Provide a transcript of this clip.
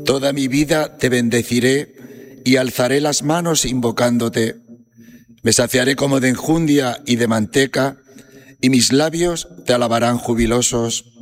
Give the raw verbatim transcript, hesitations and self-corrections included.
Toda mi vida te bendeciré y alzaré las manos invocándote. Me saciaré como de enjundia y de manteca, y mis labios te alabarán jubilosos.